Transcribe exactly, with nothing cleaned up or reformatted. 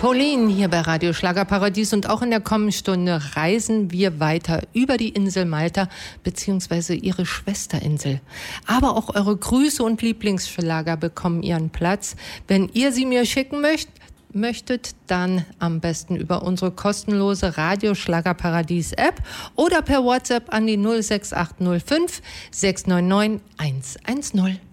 Pauline hier bei Radio Schlagerparadies und auch in der kommenden Stunde reisen wir weiter über die Insel Malta beziehungsweise ihre Schwesterinsel. Aber auch eure Grüße und Lieblingsschlager bekommen ihren Platz. Wenn ihr sie mir schicken möchtet, möchtet, dann am besten über unsere kostenlose Radio Schlagerparadies App oder per WhatsApp an die null sechs acht null fünf sechs neun neun eins eins null.